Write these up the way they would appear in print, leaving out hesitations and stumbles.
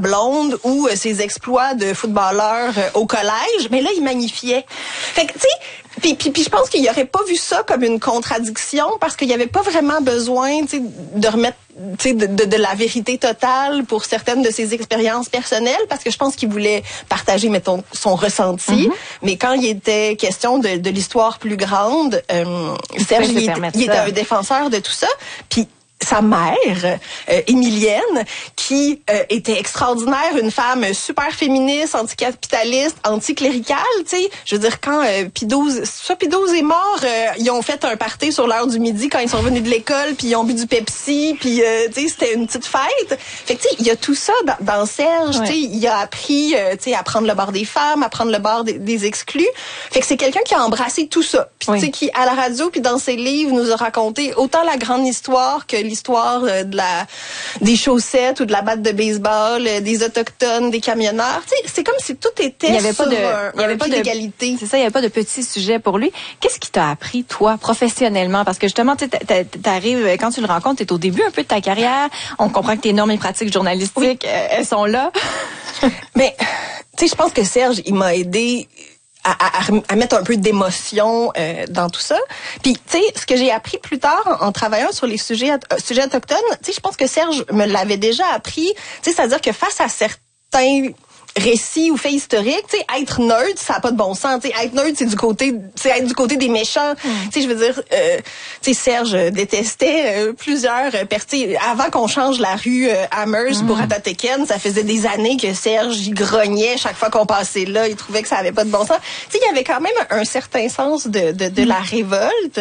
blonde ou ses exploits de footballeur au collège, mais là, il magnifiait. Fait que, tu sais, puis je pense qu'il aurait pas vu ça comme une contradiction parce qu'il y avait pas vraiment besoin, tu sais, de remettre de la vérité totale pour certaines de ses expériences personnelles, parce que je pense qu'il voulait partager, mettons, son ressenti. Mais quand il était question de l'histoire plus grande, Serge, il était un défenseur de tout ça. Puis sa mère, Émilienne, qui était extraordinaire, une femme super féministe, anticapitaliste, anticléricale, tu sais. Je veux dire, quand Pidouze est mort, ils ont fait un party sur l'heure du midi quand ils sont revenus de l'école, puis ils ont bu du Pepsi, puis tu sais, c'était une petite fête. Fait que tu sais, il y a tout ça dans Serge, tu sais, il a appris, tu sais, à prendre le bord des femmes, à prendre le bord des exclus. Fait que c'est quelqu'un qui a embrassé tout ça. Puis tu sais, qui à la radio puis dans ses livres nous a raconté autant la grande histoire que l'histoire des chaussettes ou de la batte de baseball, des autochtones, des camionneurs. Tu sais, c'est comme si tout était d'égalité. C'est ça, il n'y avait pas de petits sujets pour lui. Qu'est-ce qui t'a appris, toi, professionnellement? Parce que justement, tu t'arrives, quand tu le rencontres, t'es au début un peu de ta carrière. On comprend que tes normes et pratiques journalistiques, elles sont là. Mais, tu sais, je pense que Serge, il m'a aidé à mettre un peu d'émotion dans tout ça. Puis, tu sais, ce que j'ai appris plus tard en travaillant sur les sujets autochtones, tu sais, je pense que Serge me l'avait déjà appris. Tu sais, c'est-à-dire que face à certains récits ou faits historiques, tu sais, être neutre, ça n'a pas de bon sens. Tu sais, être neutre, c'est être du côté des méchants. Tu sais, je veux dire, tu sais, Serge détestait plusieurs personnes. Avant qu'on change la rue Amherst pour Atoteken, ça faisait des années que Serge y grognait chaque fois qu'on passait là. Il trouvait que ça avait pas de bon sens. Tu sais, il y avait quand même un certain sens de la révolte.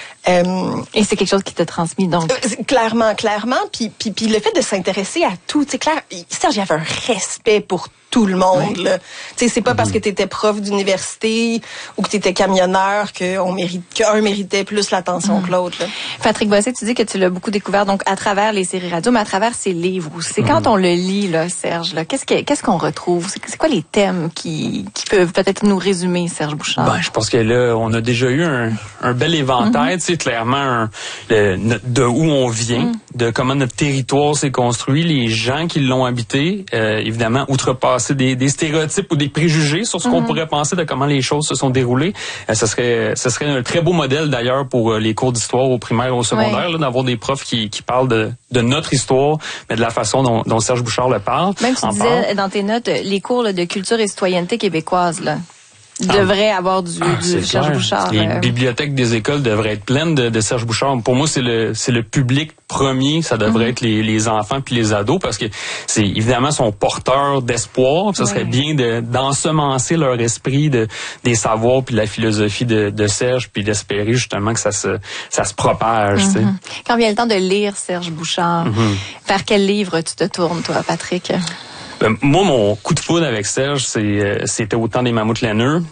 Et c'est quelque chose qui t'a transmis, donc. Clairement. Puis le fait de s'intéresser à tout, tu sais, clair, Serge, il y avait un respect pour tout le monde, là. Tu sais, c'est pas parce que t'étais prof d'université ou que t'étais camionneur qu'un méritait plus l'attention que l'autre, là. Patrick Bossé, tu dis que tu l'as beaucoup découvert, donc, à travers les séries radio, mais à travers ses livres aussi. Quand on le lit, là, Serge, là, qu'est-ce qu'on retrouve? C'est quoi les thèmes qui peuvent peut-être nous résumer, Serge Bouchard? Ben, je pense que là, on a déjà eu un bel éventail, tu sais, clairement, de où on vient, de comment notre territoire s'est construit, les gens qui l'ont habité, évidemment, outrepasser des stéréotypes ou des préjugés sur ce qu'on pourrait penser de comment les choses se sont déroulées. Ce serait un très beau modèle d'ailleurs pour les cours d'histoire au primaire et au secondaire, là, d'avoir des profs qui parlent de notre histoire, mais de la façon dont Serge Bouchard le parle. Même tu disais dans tes notes, les cours là, de culture et citoyenneté québécoise, là. Devrait avoir du Serge Bouchard. Les bibliothèques des écoles devraient être pleines de Serge Bouchard. Pour moi, c'est le public premier, ça devrait être les enfants puis les ados, parce que c'est évidemment son porteur d'espoir. Ça serait bien d'ensemencer leur esprit des savoirs puis de la philosophie de Serge, puis d'espérer justement que ça se propage. Tu sais. Quand vient le temps de lire Serge Bouchard, vers quel livre tu te tournes, toi, Patrick? Moi, mon coup de foudre avec Serge, c'était au temps des Mammouths laineux.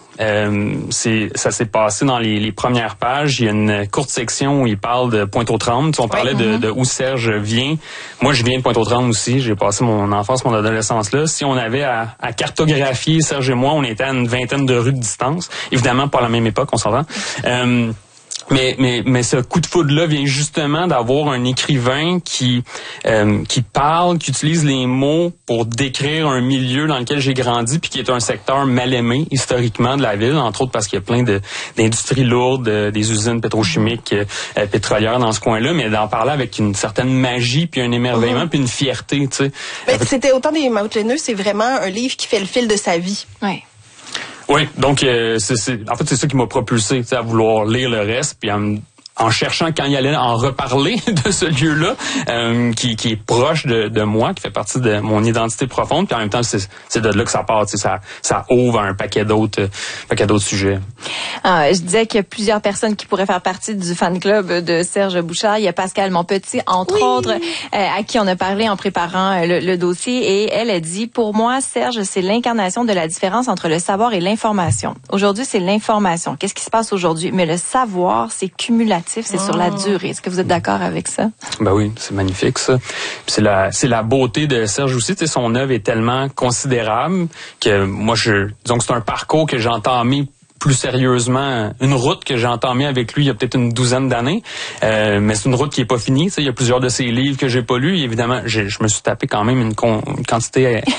Ça s'est passé dans les premières pages. Il y a une courte section où il parle de Pointe-aux-Trembles. On parlait de où Serge vient. Moi, je viens de Pointe-aux-Trembles aussi. J'ai passé mon enfance, mon adolescence là. Si on avait à cartographier, Serge et moi, on était à une vingtaine de rues de distance. Évidemment, pas à la même époque, on s'entend. Mais ce coup de foudre-là vient justement d'avoir un écrivain qui parle, qui utilise les mots pour décrire un milieu dans lequel j'ai grandi, puis qui est un secteur mal aimé historiquement de la ville, entre autres parce qu'il y a plein d'industries lourdes, des usines pétrochimiques, pétrolières dans ce coin-là, mais d'en parler avec une certaine magie, puis un émerveillement, puis une fierté, tu sais. C'était autant des Mammouths laineux, c'est vraiment un livre qui fait le fil de sa vie. Oui. Oui, donc en fait c'est ça qui m'a propulsé à vouloir lire le reste, puis en cherchant quand il allait en reparler de ce lieu-là, qui est proche de moi, qui fait partie de mon identité profonde, puis en même temps c'est de là que ça part, ça ouvre un paquet d'autres sujets. Je disais qu'il y a plusieurs personnes qui pourraient faire partie du fan club de Serge Bouchard. Il y a Pascal Monpetit, entre autres, à qui on a parlé en préparant le dossier, et elle a dit: pour moi, Serge, c'est l'incarnation de la différence entre le savoir et l'information. Aujourd'hui, c'est l'information. Qu'est-ce qui se passe aujourd'hui? Mais le savoir, c'est cumulatif. C'est sur la durée. Est-ce que vous êtes d'accord avec ça? Ben oui, c'est magnifique, ça. Puis c'est la beauté de Serge aussi. Tu sais, son œuvre est tellement considérable que moi, disons que c'est un parcours que j'ai entamé plus sérieusement, une route que j'ai entamée avec lui il y a peut-être une douzaine d'années, mais c'est une route qui est pas finie. Tu sais, il y a plusieurs de ses livres que j'ai pas lus. Évidemment, je me suis tapé quand même une quantité